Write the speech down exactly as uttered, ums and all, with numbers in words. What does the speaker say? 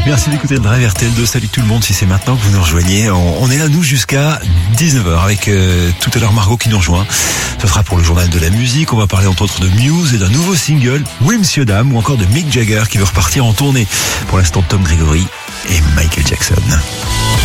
Merci d'écouter le Drive R T L deux. Salut tout le monde, si c'est maintenant que vous nous rejoignez. On, on est là, nous, jusqu'à dix-neuf heures avec euh, tout à l'heure Margot qui nous rejoint. Ce sera pour le journal de la musique. On va parler entre autres de Muse et d'un nouveau single, Oui Monsieur Dame, ou encore de Mick Jagger qui veut repartir en tournée. Pour l'instant, Tom Gregory et Michael Jackson.